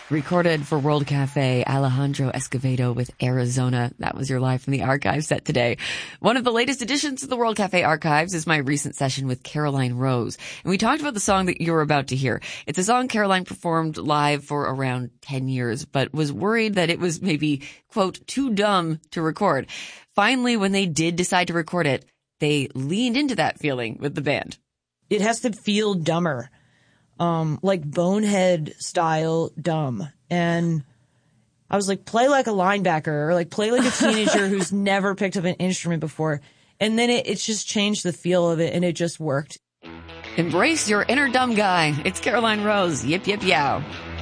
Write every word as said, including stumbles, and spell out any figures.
Recorded for World Cafe, Alejandro Escovedo with Arizona. That was your Live from the Archives set today. One of the latest additions to the World Cafe archives is my recent session with Caroline Rose. And we talked about the song that you're about to hear. It's a song Caroline performed live for around ten years, but was worried that it was maybe, quote, too dumb to record. Finally, when they did decide to record it, they leaned into that feeling with the band. It has to feel dumber. Um, like Bonehead style dumb. And I was like, play like a linebacker or like play like a teenager who's never picked up an instrument before. And then it, it's just changed the feel of it and it just worked. Embrace your inner dumb guy. It's Caroline Rose. Yip, yip, yow.